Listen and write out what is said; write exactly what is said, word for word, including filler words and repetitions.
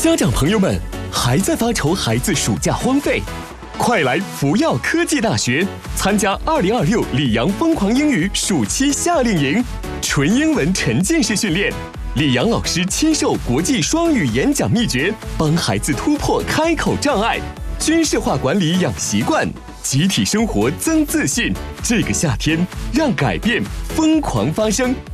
家长朋友们，还在发愁孩子暑假荒废？快来福耀科技大学参加二零二六里昂疯狂英语暑期夏令营，纯英文沉浸式训练，里昂老师亲授国际双语演讲秘诀，帮孩子突破开口障碍，军事化管理养习惯，集体生活增自信。这个夏天，让改变疯狂发生。